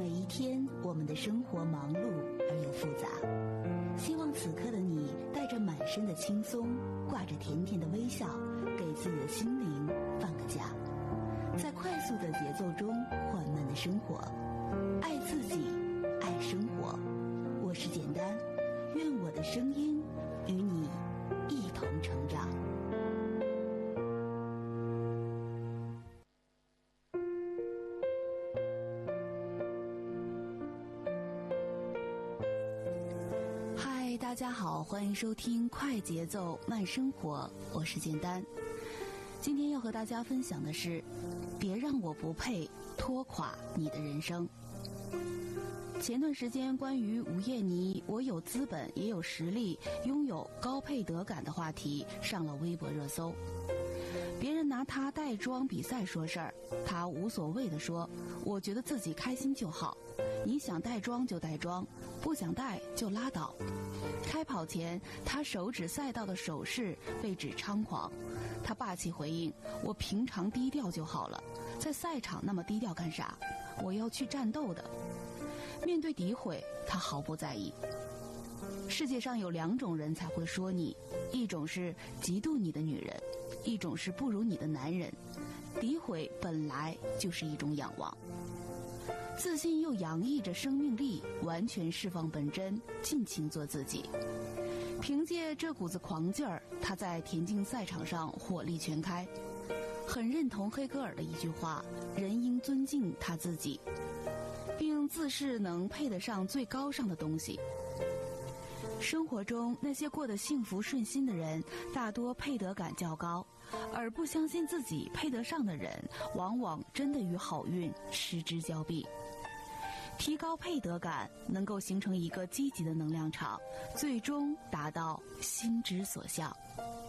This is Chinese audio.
每一天，我们的生活忙碌而又复杂。希望此刻的你带着满身的轻松，挂着甜甜的微笑，给自己的心灵放个假，在快速的节奏中缓慢的生活，爱自己，爱生活。我是简单，愿我的声音与你一同成长。大家好，欢迎收听快节奏慢生活，我是简单。今天要和大家分享的是，别让我不配拖垮你的人生。前段时间关于吴艳妮我有资本也有实力拥有高配得感的话题上了微博热搜。别人拿她带妆比赛说事儿，她无所谓地说，我觉得自己开心就好，你想带妆就带妆，不想带就拉倒。开跑前，他手指赛道的手势被指猖狂，他霸气回应，我平常低调就好了，在赛场那么低调干啥？我要去战斗的。面对诋毁，他毫不在意。世界上有两种人才会说你，一种是嫉妒你的女人，一种是不如你的男人。诋毁本来就是一种仰望。自信又洋溢着生命力，完全释放本真，尽情做自己。凭借这股子狂劲儿，他在田径赛场上火力全开。很认同黑格尔的一句话，人应尊敬他自己，并自视能配得上最高尚的东西。生活中那些过得幸福顺心的人，大多配得感较高，而不相信自己配得上的人，往往真的与好运失之交臂。提高配得感，能够形成一个积极的能量场，最终达到心之所向。